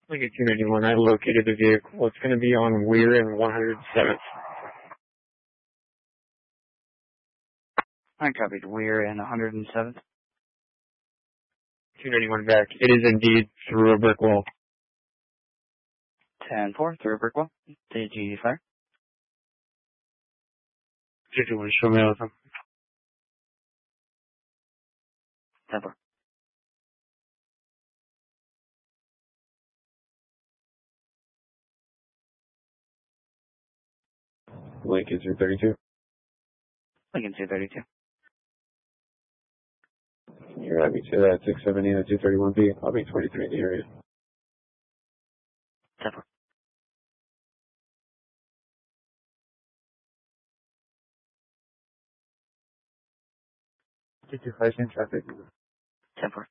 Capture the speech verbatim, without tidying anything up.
Lincoln two ninety-one, I located the vehicle. It's going to be on Weir and one hundred seventh. I copied Weir and one hundred seventh. two ninety-one back. It is indeed through a brick wall. ten four, through a brick wall. Did you fire? Did you want to show me out them? ten four. Lincoln two thirty-two. Lincoln two thirty-two. You're happy to that six seventy and two thirty-one B. I'll be twenty-three in the area. ten four. two two five in traffic. ten four.